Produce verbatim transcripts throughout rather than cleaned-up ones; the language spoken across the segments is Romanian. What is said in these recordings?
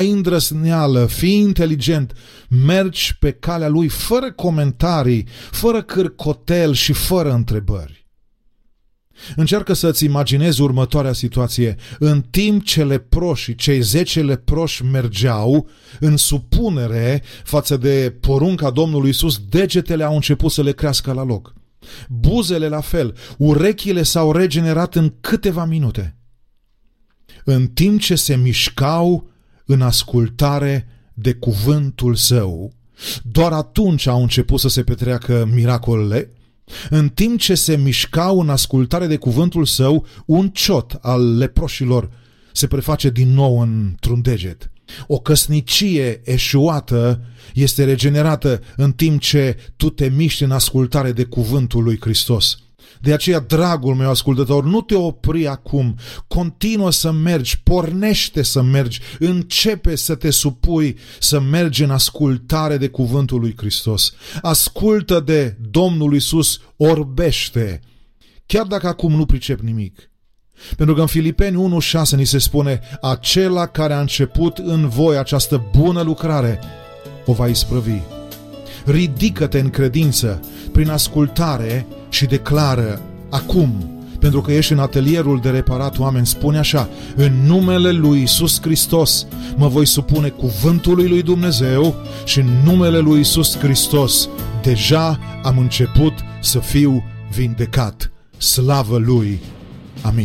îndrăzneală, fii inteligent, mergi pe calea lui fără comentarii, fără cârcotel și fără întrebări. Încearcă să-ți imaginezi următoarea situație. În timp ce leproșii, cei zece leproși mergeau în supunere față de porunca Domnului Iisus, degetele au început să le crească la loc. Buzele la fel, urechile s-au regenerat în câteva minute. În timp ce se mișcau în ascultare de cuvântul său, doar atunci au început să se petreacă miracolele. În timp ce se mișcau în ascultare de cuvântul său, un ciot al leproșilor se preface din nou într-un deget. O căsnicie eșuată este regenerată în timp ce tu te miști în ascultare de cuvântul lui Hristos. De aceea, dragul meu ascultător, nu te opri acum, continuă să mergi, pornește să mergi, începe să te supui să mergi în ascultare de cuvântul lui Hristos. Ascultă de Domnul Iisus, orbește, chiar dacă acum nu pricep nimic. Pentru că în Filipeni unu șase ni se spune: acela care a început în voi această bună lucrare o va isprăvi. Ridică-te în credință prin ascultare și declară acum, pentru că ești în atelierul de reparat oameni, spune așa: în numele lui Iisus Hristos mă voi supune cuvântului lui Dumnezeu și în numele lui Iisus Hristos deja am început să fiu vindecat. Slavă lui! Amin.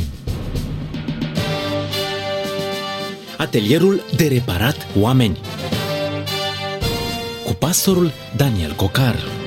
Atelierul de reparat oameni cu pastorul Daniel Cocar.